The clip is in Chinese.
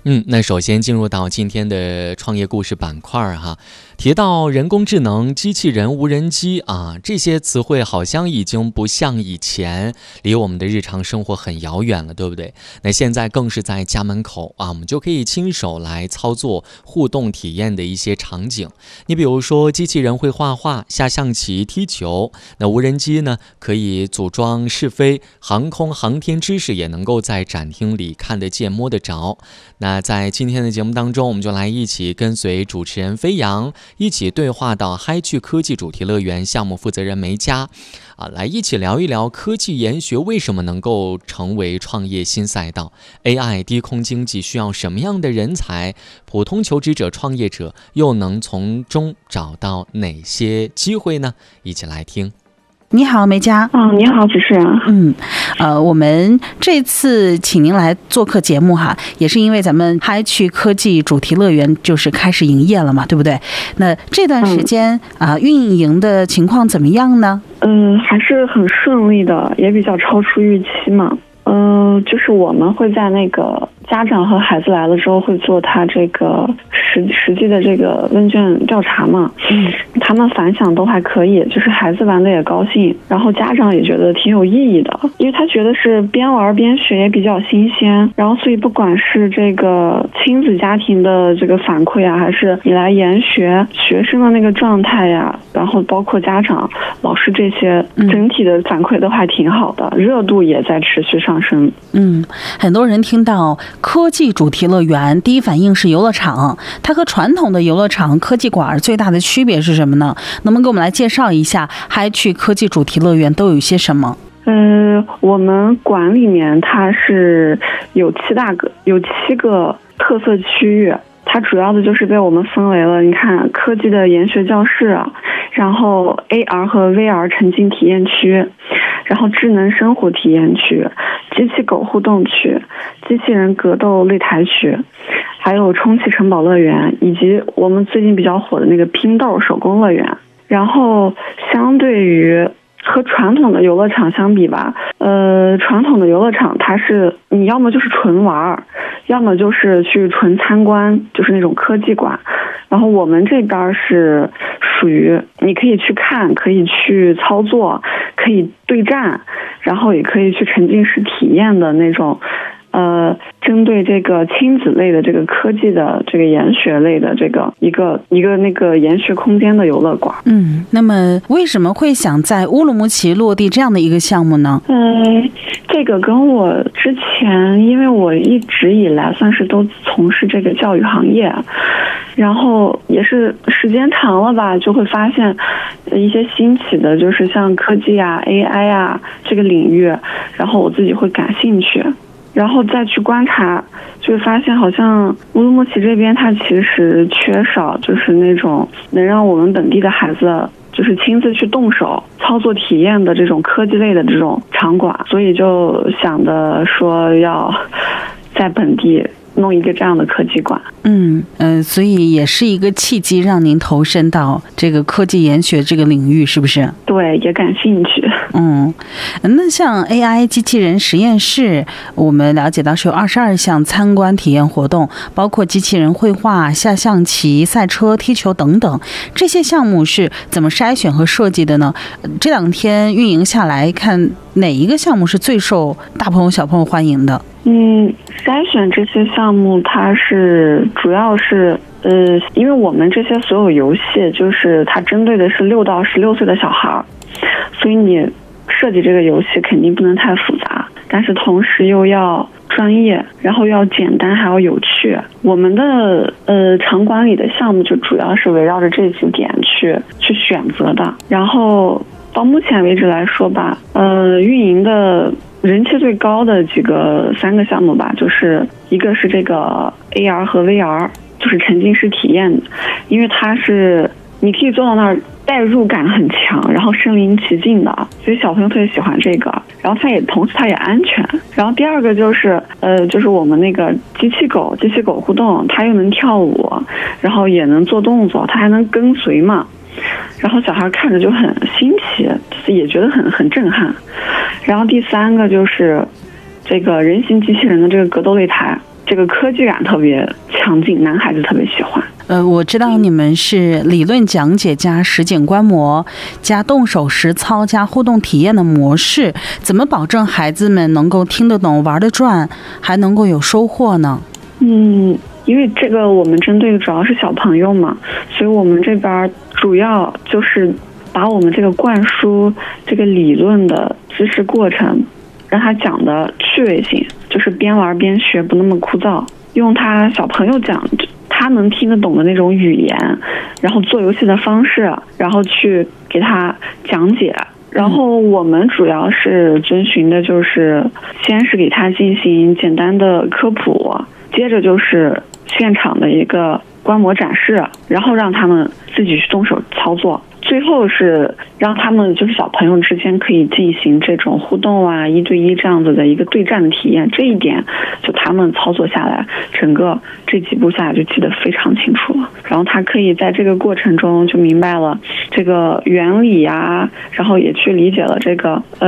那首先进入到今天的创业故事板块哈，提到人工智能、机器人、无人机啊，这些词汇好像已经不像以前离我们的日常生活很遥远了，对不对？那现在更是在家门口啊，我们就可以亲手来操作互动体验的一些场景。你比如说，机器人会画画、下象棋、踢球，那无人机呢可以组装试飞，航空航天知识也能够在展厅里看得见摸得着。那在今天的节目当中，我们就来一起跟随主持人飞扬一起对话到嗨趣科技主题乐园项目负责人梅佳来一起聊一聊科技研学为什么能够成为创业新赛道， AI 低空经济需要什么样的人才，普通求职者创业者又能从中找到哪些机会呢？一起来听。 你好，梅佳。 你好，主持人。 我们这次请您来做客节目哈，也是因为咱们嗨趣科技主题乐园就是开始营业了嘛，对不对？那这段时间运营的情况怎么样呢？ 还是很顺利的，也比较超出预期嘛。就是我们会在那个家长和孩子来了之后，会做他这个实际的这个问卷调查嘛。他们反响都还可以，就是孩子玩的也高兴，然后家长也觉得挺有意义的，因为他觉得是边玩边学，也比较新鲜。然后所以不管是这个亲子家庭的这个反馈啊，还是你来研学学生的那个状态呀，然后包括家长、老师这些，整体的反馈都还挺好的，热度也在持续上升。 很多人听到科技主题乐园，第一反应是游乐场，它和传统的游乐场、科技馆最大的区别是什么呢？能不能给我们来介绍一下嗨趣科技主题乐园都有一些什么？ 我们馆里面它是有7个特色区域，它主要的就是被我们分为了，你看科技的研学教室，然后 AR 和 VR 沉浸体验区，然后智能生活体验区、机器狗互动区、机器人格斗擂台区，还有充气城堡乐园，以及我们最近比较火的那个拼豆手工乐园。然后相对于和传统的游乐场相比吧，传统的游乐场它是你要么就是纯玩，要么就是去纯参观，就是那种科技馆。然后我们这边是属于你可以去看，可以去操作，可以对战，然后也可以去沉浸式体验的那种，针对这个亲子类的这个科技的这个研学类的这个一个那个研学空间的游乐馆。 那么为什么会想在乌鲁木齐落地这样的一个项目呢？ 这个跟我之前，因为我一直以来算是都从事这个教育行业，然后也是时间长了吧，就会发现一些新起的，就是像科技啊、AI 啊这个领域，然后我自己会感兴趣。然后再去观察，就会发现好像乌鲁木齐这边它其实缺少就是那种能让我们本地的孩子就是亲自去动手操作体验的这种科技类的这种场馆，所以就想的说要在本地弄一个这样的科技馆。 所以也是一个契机让您投身到这个科技研学这个领域，是不是？ 对，也感兴趣。 那像 AI 机器人实验室，我们了解到是有22项参观体验活动，包括机器人绘画、下象棋、赛车、踢球等等。这些项目是怎么筛选和设计的呢？这2天运营下来看，哪一个项目是最受大朋友小朋友欢迎的？ 筛选这些项目，它是主要是因为我们这些所有游戏，就是它针对的是6到16岁的小孩，所以你设计这个游戏肯定不能太复杂，但是同时又要专业，然后又要简单，还要有趣。我们的场馆里的项目就主要是围绕着这几点去选择的。然后到目前为止来说吧，运营的人气最高的3个项目吧，就是一个是这个 AR 和 VR， 就是沉浸式体验，因为它是你可以坐到那儿，代入感很强，然后身临其境的，所以小朋友特别喜欢这个。然后同时它也安全。然后第二个就是我们那个机器狗互动，它又能跳舞，然后也能做动作，它还能跟随嘛。然后小孩看着就很新奇，也觉得很震撼。然后第3个就是这个人形机器人的这个格斗擂台， 这个科技感特别强劲，男孩子特别喜欢。 我知道你们是理论讲解加实景观摩加动手实操加互动体验的模式，怎么保证孩子们能够听得懂、玩得转，还能够有收获呢？ 因为这个我们针对的主要是小朋友嘛，所以我们这边主要就是把我们这个灌输这个理论的知识过程，让他讲的趣味性，就是边玩边学，不那么枯燥，用他小朋友讲他能听得懂的那种语言，然后做游戏的方式，然后去给他讲解。然后我们主要是遵循的就是先是给他进行简单的科普，接着就是现场的一个观摩展示，然后让他们自己去动手操作，最后是让他们就是小朋友之间可以进行这种互动啊，1对1这样子的一个对战的体验。这一点就他们操作下来，整个这几步下来就记得非常清楚了。然后他可以在这个过程中就明白了这个原理啊，然后也去理解了这个